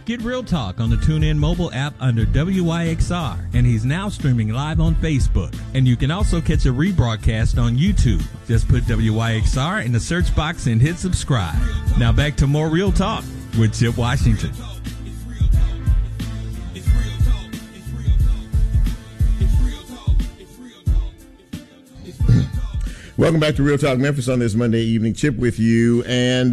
Get Real Talk on the TuneIn mobile app under WYXR, and he's now streaming live on Facebook. And you can also catch a rebroadcast on YouTube. Just put WYXR in the search box and hit subscribe. Now back to more Real Talk with Chip Washington. Welcome back to Real Talk Memphis on this Monday evening. Chip with you. And,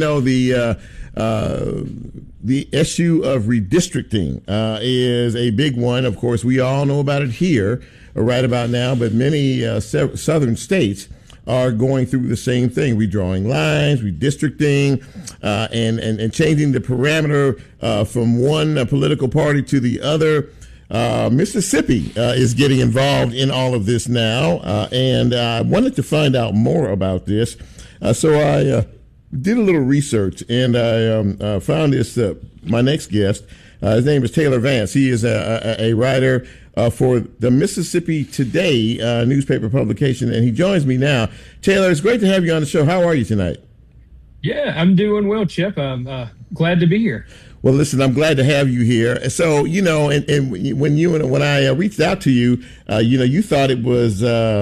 the issue of redistricting is a big one. Of course, we all know about it here right about now, but many southern states are going through the same thing, redrawing lines, redistricting, and changing the parameter from one political party to the other. Mississippi is getting involved in all of this now, and I wanted to find out more about this. So I did a little research, and I found this, my next guest. His name is Taylor Vance. He is a writer for the Mississippi Today newspaper publication, and he joins me now. Taylor, it's great to have you on the show. How are you tonight? Yeah, I'm doing well, Chip. I'm glad to be here. Well, listen, I'm glad to have you here. So, and when I reached out to you, you thought it was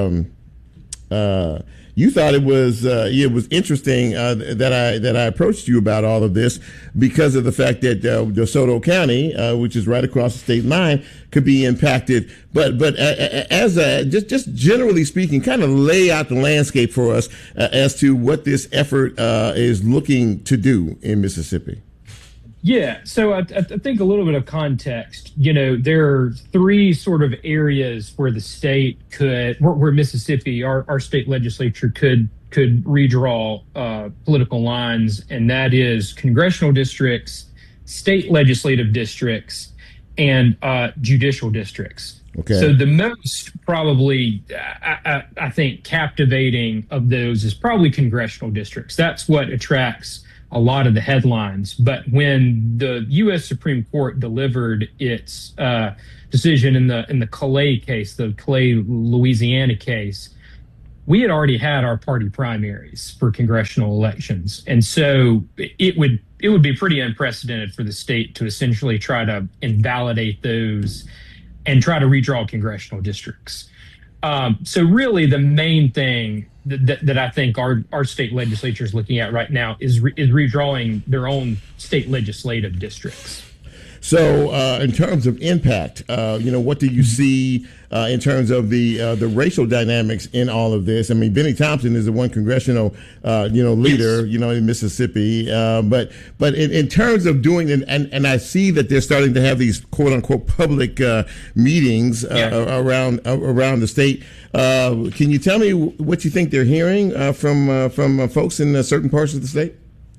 it was interesting that I approached you about all of this because of the fact that DeSoto County, which is right across the state line, could be impacted. But as just generally speaking, kind of lay out the landscape for us as to what this effort is looking to do in Mississippi. Yeah, so I think a little bit of context. There are three sort of areas where the state where Mississippi, our state legislature could redraw political lines, and that is congressional districts, state legislative districts, and judicial districts. Okay. So the most probably, I think, captivating of those is probably congressional districts. That's what attracts a lot of the headlines. But when the U.S. Supreme Court delivered its decision in the Clay case, the Clay, Louisiana case, we had already had our party primaries for congressional elections. And so it would be pretty unprecedented for the state to essentially try to invalidate those and try to redraw congressional districts. So really the main thing that I think our state legislature is looking at right now is redrawing their own state legislative districts. So in terms of impact, what do you see in terms of the racial dynamics in all of this? I mean, Benny Thompson is the one congressional, leader, yes, in Mississippi. But in terms of doing it, and I see that they're starting to have these quote unquote public meetings around the state. Can you tell me what you think they're hearing from folks in certain parts of the state?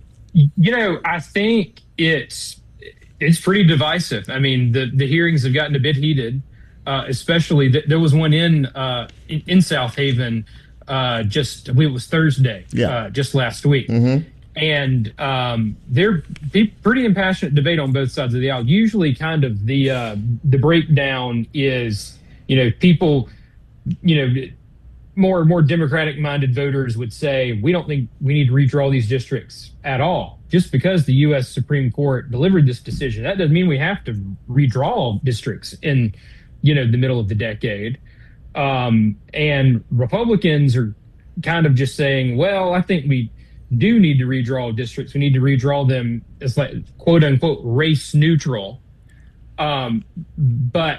I think it's pretty divisive. I mean, the hearings have gotten a bit heated, especially there was one in South Haven it was Thursday, just last week. Mm-hmm. And there pretty impassionate debate on both sides of the aisle. Usually kind of the breakdown is, people, more Democratic minded voters would say, we don't think we need to redraw these districts at all. Just because the U.S. Supreme Court delivered this decision, that doesn't mean we have to redraw districts in, the middle of the decade. And Republicans are kind of just saying, well, I think we do need to redraw districts. We need to redraw them as like quote unquote race neutral. But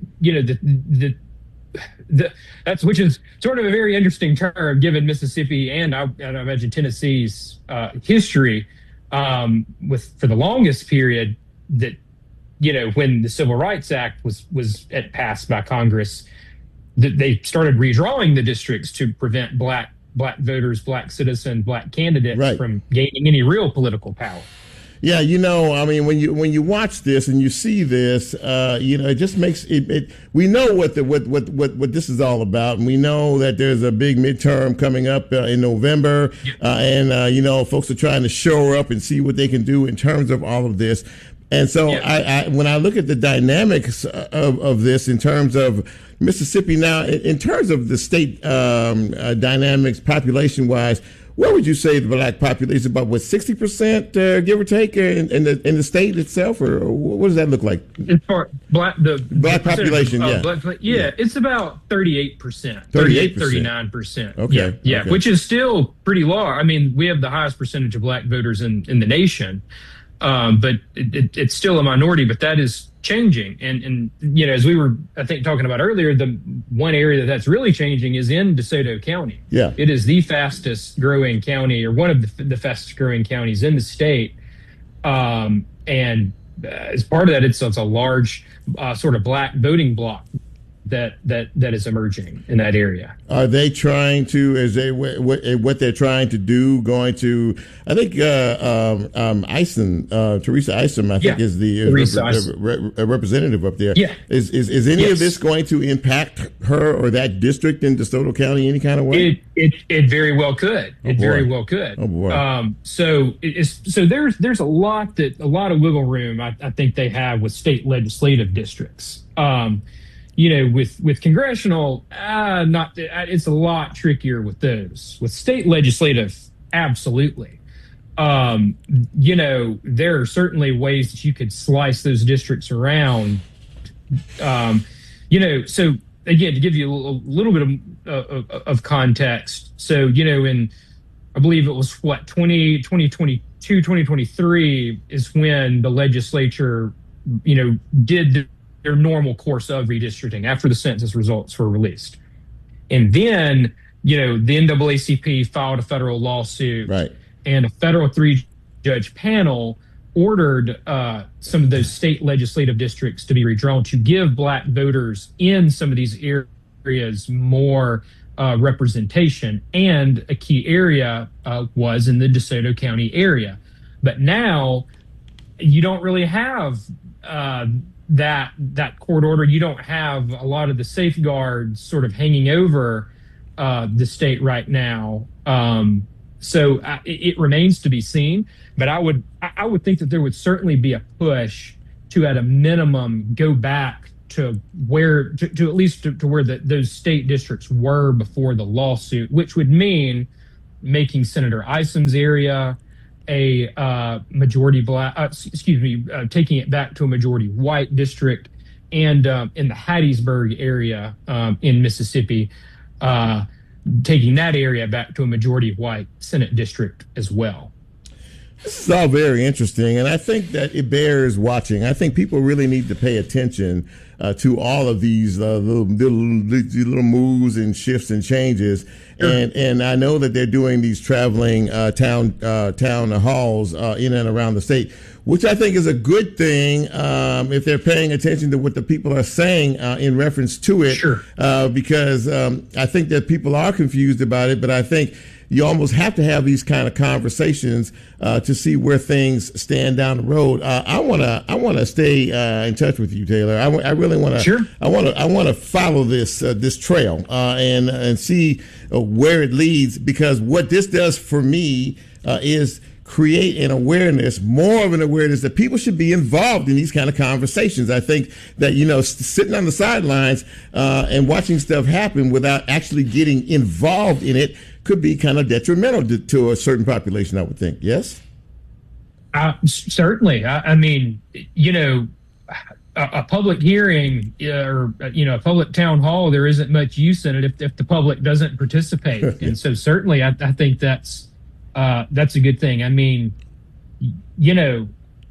that's which is sort of a very interesting term given Mississippi and I imagine Tennessee's history. For the longest period that, when the Civil Rights Act was passed by Congress, that they started redrawing the districts to prevent black voters, black citizens, black candidates from gaining any real political power. Yeah, I mean, when you watch this and you see this, it just makes it. We know what this is all about, and we know that there's a big midterm coming up in November, and folks are trying to shore up and see what they can do in terms of all of this. And so, when I look at the dynamics of this in terms of Mississippi now, in terms of the state dynamics, population wise. what would you say the black population, about what, 60%, give or take, in the state itself, or what does that look like? As far the black population, it's about 38%, 39%. Okay. Yeah, which is still pretty large. I mean, we have the highest percentage of black voters in the nation, but it's still a minority. But that is changing, and you know, as we were, I think, talking about earlier, the one area that's really changing is in DeSoto County. Yeah, it is the fastest growing county, or one of the fastest growing counties in the state, and as part of that, it's a large sort of black voting bloc that is emerging in that area. Are they trying to, what they're trying to do, going to, I think Isom, Teresa Isom, I think is the representative up there. Yeah. Is any of this going to impact her or that district in DeSoto County any kind of way? It very well could. Very well could. Oh boy. So there's a lot of wiggle room I think they have with state legislative districts. You know, with congressional, it's a lot trickier with those. With state legislative, absolutely. You know, there are certainly ways that you could slice those districts around. You know, so again, to give you a little bit of context. So, you know, I believe it was 2022, 2023 is when the legislature, you know, did their normal course of redistricting after the census results were released. And then, you know, the NAACP filed a federal lawsuit, right, and a federal 3-judge panel ordered some of those state legislative districts to be redrawn to give black voters in some of these areas more representation. And a key area was in the DeSoto County area. But now you don't really have that court order. You don't have a lot of the safeguards sort of hanging over the state right now. So it remains to be seen. But I would think that there would certainly be a push to, at a minimum, go back to where to at least to where those state districts were before the lawsuit, which would mean making Senator Isom's area a majority black, taking it back to a majority white district, and in the Hattiesburg area in Mississippi, taking that area back to a majority white Senate district as well. This is all very interesting, and I think that it bears watching. I think people really need to pay attention to all of these little moves and shifts and changes. And I know that they're doing these traveling town halls in and around the state, which I think is a good thing if they're paying attention to what the people are saying in reference to it. Sure. Because I think that people are confused about it, but I think you almost have to have these kind of conversations to see where things stand down the road. I want to stay in touch with you, Taylor. I really want to. Sure. I want to follow this trail and see where it leads, because what this does for me is create an awareness, more of an awareness that people should be involved in these kind of conversations. I think that, you know, sitting on the sidelines and watching stuff happen without actually getting involved in it could be kind of detrimental to a certain population, I would think. Yes? Certainly. I mean, you know, a public hearing or, you know, a public town hall, there isn't much use in it if the public doesn't participate. And so certainly I think that's a good thing. I mean, you know,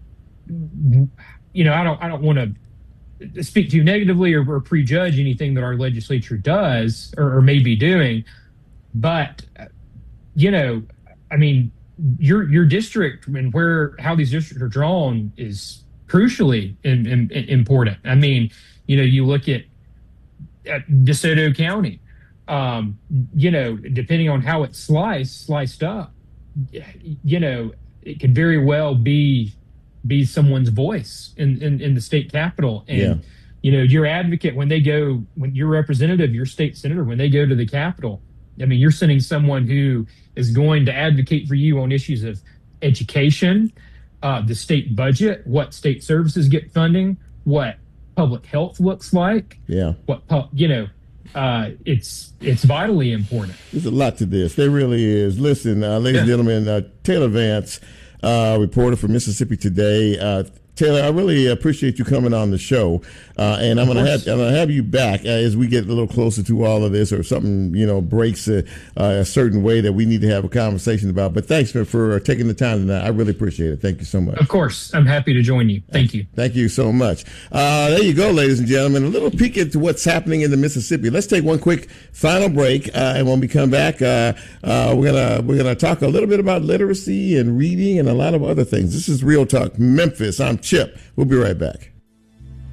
I don't want to speak too negatively or prejudge anything that our legislature does or may be doing. But, you know, I mean, your district and how these districts are drawn is crucially important. I mean, you know, you look at DeSoto County, you know, depending on how it's sliced up, you know, it could very well be someone's voice in the state capitol. And, you know, your advocate, when your representative, your state senator, when they go to the Capitol, I mean, you're sending someone who is going to advocate for you on issues of education, the state budget, what state services get funding, what public health looks like. Yeah. You know, it's vitally important. There's a lot to this. There really is. Listen, ladies and gentlemen, Taylor Vance, reporter for Mississippi Today. Taylor, I really appreciate you coming on the show, and I'm gonna have you back as we get a little closer to all of this, or something breaks a certain way that we need to have a conversation about. But thanks for taking the time tonight. I really appreciate it. Thank you so much. Of course, I'm happy to join you. Thank you. Thank you so much. There you go, ladies and gentlemen. A little peek into what's happening in the Mississippi. Let's take one quick final break, and when we come back, we're gonna talk a little bit about literacy and reading and a lot of other things. This is Real Talk Memphis. I'm Chip. We'll be right back.